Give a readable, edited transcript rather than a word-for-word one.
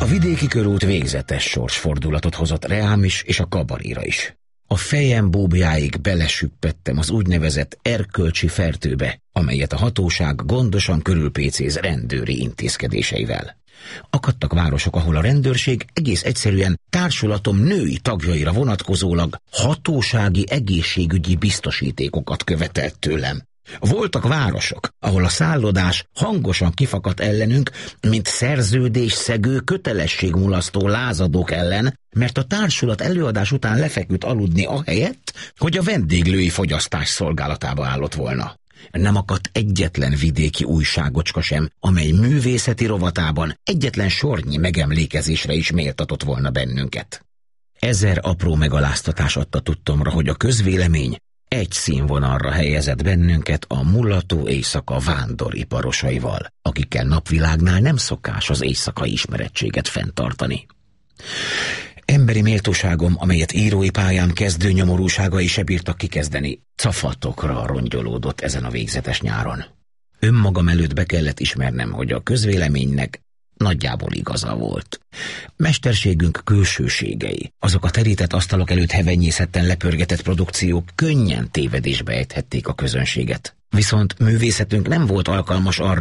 A vidéki körút végzetes sorsfordulatot hozott reám is és a kabaréra is. A fejem búbjáig belesüppettem az úgynevezett erkölcsi fertőbe, amelyet a hatóság gondosan körülpécéz rendőri intézkedéseivel. Akadtak városok, ahol a rendőrség egész egyszerűen társulatom női tagjaira vonatkozólag hatósági egészségügyi biztosítékokat követelt tőlem. Voltak városok, ahol a szállodás hangosan kifakadt ellenünk, mint szerződésszegő, kötelességmulasztó lázadók ellen, mert a társulat előadás után lefeküdt aludni ahelyett, hogy a vendéglői fogyasztás szolgálatába állott volna. Nem akadt egyetlen vidéki újságocska sem, amely művészeti rovatában egyetlen sornyi megemlékezésre is méltatott volna bennünket. 1000 apró megaláztatás adta tudtomra, hogy a közvélemény egy színvonalra helyezett bennünket a mulató éjszaka vándoriparosaival, akikkel napvilágnál nem szokás az éjszakai ismerettséget fenntartani. Emberi méltóságom, amelyet írói pályán kezdő nyomorúságai se bírtak kikezdeni, cafatokra rongyolódott ezen a végzetes nyáron. Önmagam előtt be kellett ismernem, hogy a közvéleménynek nagyjából igaza volt. Mesterségünk külsőségei, azok a terített asztalok előtt hevenyészetten lepörgetett produkciók könnyen tévedésbe ejthették a közönséget. Viszont művészetünk nem volt alkalmas arra,